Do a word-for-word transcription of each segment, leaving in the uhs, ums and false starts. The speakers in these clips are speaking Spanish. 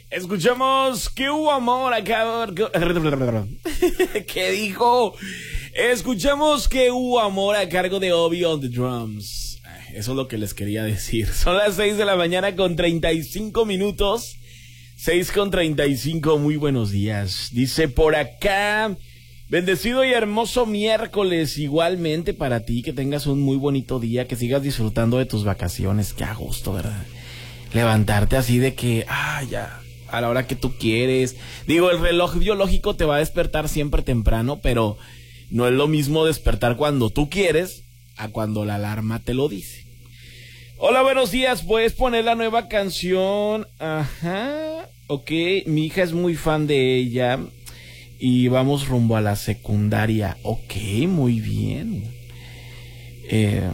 Escuchamos que hubo amor acá. ¿Qué dijo? Escuchamos que hubo amor a cargo de Obi on the drums. Eso es lo que les quería decir. Son las seis de la mañana con treinta y cinco minutos. seis con treinta y cinco, muy buenos días. Dice por acá, bendecido y hermoso miércoles igualmente para ti, que tengas un muy bonito día, que sigas disfrutando de tus vacaciones. Qué a gusto, ¿verdad? Levantarte así de que, ah, ya, a la hora que tú quieres. Digo, el reloj biológico te va a despertar siempre temprano, pero no es lo mismo despertar cuando tú quieres a cuando la alarma te lo dice. Hola, buenos días, ¿puedes poner la nueva canción? Ajá, ok, mi hija es muy fan de ella y vamos rumbo a la secundaria. Ok, muy bien. Eh,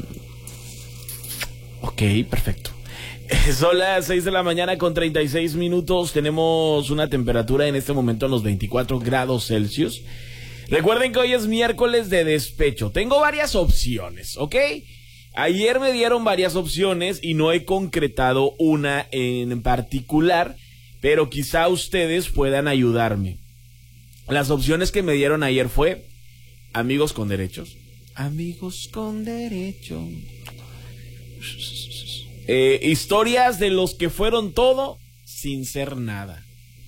ok, perfecto. Son las seis de la mañana con treinta y seis minutos, tenemos una temperatura en este momento en los veinticuatro grados Celsius. Recuerden que hoy es miércoles de despecho, tengo varias opciones, ¿ok? Ayer me dieron varias opciones y no he concretado una en particular, pero quizá ustedes puedan ayudarme. Las opciones que me dieron ayer fue amigos con derechos. Amigos con derecho. Eh, historias de los que fueron todo sin ser nada.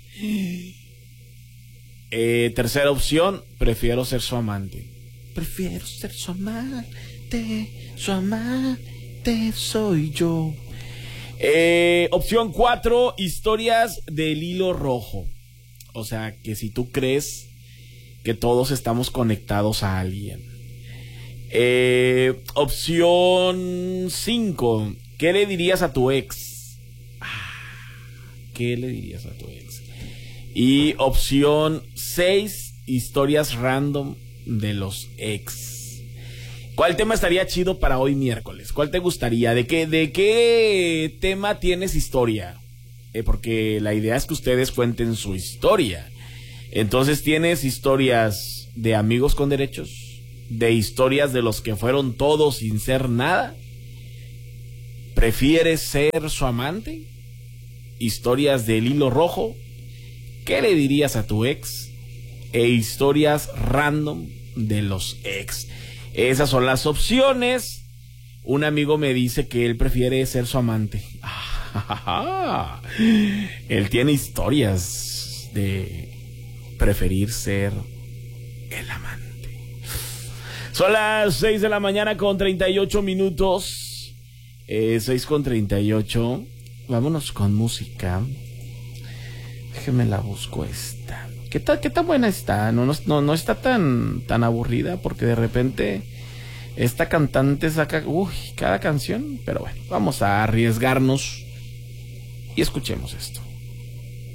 Eh, tercera opción, prefiero ser su amante. Prefiero ser su amante. Su amante soy yo. Eh, opción cuatro, historias del hilo rojo. O sea, que si tú crees que todos estamos conectados a alguien. Eh, opción cinco, ¿qué le dirías a tu ex? ¿Qué le dirías a tu ex? Y opción seis, historias random de los ex. ¿Cuál tema estaría chido para hoy miércoles? ¿Cuál te gustaría? ¿De qué, de qué tema tienes historia? Eh, porque la idea es que ustedes cuenten su historia. Entonces, ¿tienes historias de amigos con derechos? ¿De historias de los que fueron todos sin ser nada? ¿Prefieres ser su amante? ¿Historias del hilo rojo? ¿Qué le dirías a tu ex? E historias random de los ex. Esas son las opciones. Un amigo me dice que él prefiere ser su amante. Él tiene historias de preferir ser el amante. Son las seis de la mañana con treinta y ocho minutos. Eh, seis con treinta y ocho. Vámonos con música. Déjeme la busco esta. ¿Qué tal, qué tan buena está? No, no, no está tan, tan aburrida, porque de repente esta cantante saca uy, cada canción. Pero bueno, vamos a arriesgarnos y escuchemos esto.